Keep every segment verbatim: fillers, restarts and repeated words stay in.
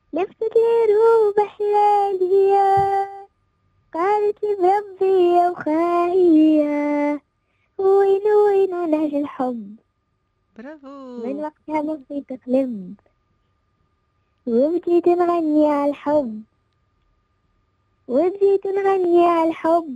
لفت لي روح حلالية، قالت لي بربي يا وخاية، وين وين نهج الحب، من برافو. وقتها ما بقيت أقلب، وبديت نغني على الحب، وبديت نغني على الحب،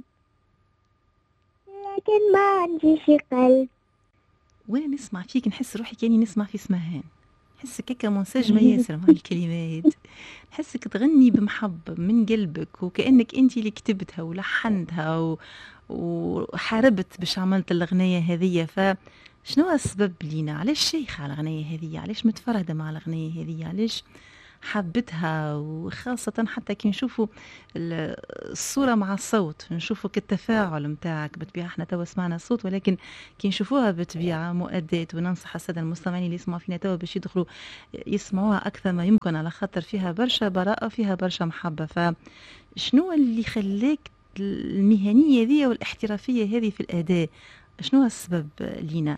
لكن ما عنديش قلب. وانا نسمع فيك نحس روحي كاني نسمع في اسمهان، نحسك هكا منسجمة ياسر مع الكلمات، نحسك تغني بمحبة من قلبك، وكأنك انت اللي كتبتها ولحنتها و... وحاربت باش عملت الأغنية هذية. فشنو السبب لينا؟ علاش شيخة على الأغنية هذية؟ علاش متفردة مع الأغنية هذية؟ علاش حبتها؟ وخاصة حتى كي نشوفوا ال- الصورة مع الصوت، نشوفوا كالتفاعل متاعك بطبيعة. احنا توا سمعنا الصوت، ولكن كي نشوفوها بطبيعة مؤداة، وننصح السادة المستمعين اللي يسمعوا فينا توا باش يدخلوا يسمعوها أكثر ما يمكن، على خاطر فيها برشا براءة، فيها برشا محبة. فشنو اللي خلاك المهنية ذي والاحترافية هذه في الأداء؟ شنو السبب لينا؟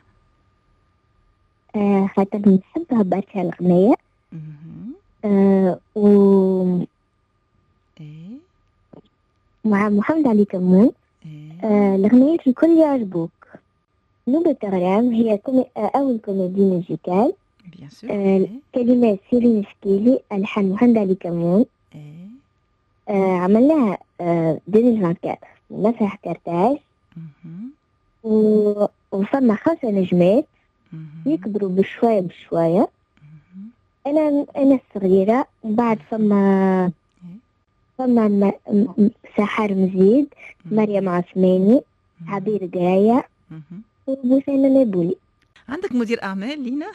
آه خاطر نحبها برشا الأغنية. مهم. آه ومع ايه. محمد علي كمون. ايه. آه الأغنيات الكل يعجبوك. نوبة غرام هي كومي... آه أول كوميدي ميوزيكال. بيان سور. آه ايه. كلمات سيرين شكيلي، ألحان محمد علي كمون. ايه. آه عملناها آه ألفين وأربعة مسرح كرتاج. مهم. و... وفما خمسة نجمات مهم. يكبروا بشوية بشوية. مهم. أنا أنا الصغيرة، وبعد فما إيه. فما م... م... سحر مزيد، مريم مهم. عثماني، مهم. عبير قراية، مهم. وبوسينة نابولي. عندك مدير أعمال لينا؟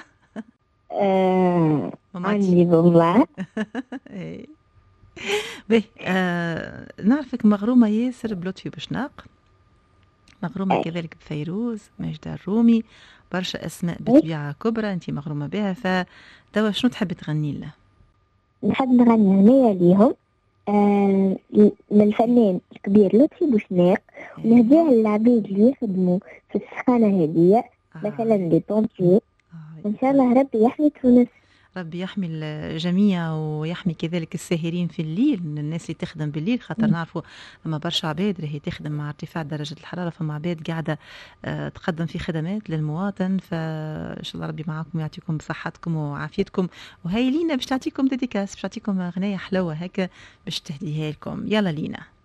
آه ماماتي. عندي بابا. إيه. باهي، آه نعرفك مغرومة ياسر بلطفي بوشناق، مغرومة كذلك بفيروز، ماجدة الرومي، برشا أسماء بطبيعة كبرى أنت مغرومة بها. فتوا شنو تحب تغني لنا؟ نحب نغني هنية ليهم، آه للفنان الكبير لطفي بوشناق، ونهديها إيه. للعبيد اللي يخدموا في السخانة هذية، مثلا آه. لي طونتي. آه. وإن شاء الله ربي يحمي تونس. ربي يحمي الجميع، ويحمي كذلك الساهرين في الليل، الناس اللي تخدم بالليل، خاطر نعرفوا لما برشا عباد راهي تخدم مع ارتفاع درجة الحرارة، فما عباد قاعدة آه، تقدم في خدمات للمواطن. فإن شاء الله ربي معاكم ويعطيكم بصحتكم وعافيتكم. وهي لينا باش تعطيكم ديديكاس، باش تعطيكم أغنية حلوة هكا باش تهديها لكم. يلا لينا.